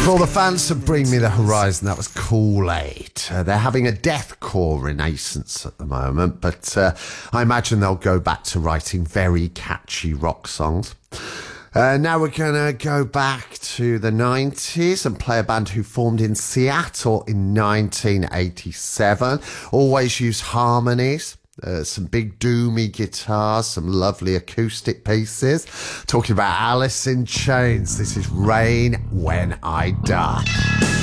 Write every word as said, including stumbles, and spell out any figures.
Before the fans of Bring Me the Horizon, that was Kool-Aid. Uh, they're having a deathcore renaissance at the moment, but uh, I imagine they'll go back to writing very catchy rock songs. Uh, now we're going to go back to the nineties and play a band who formed in Seattle in nineteen eighty-seven. Always use harmonies. Uh, some big doomy guitars, some lovely acoustic pieces. Talking about Alice in Chains, this is Rain When I Die.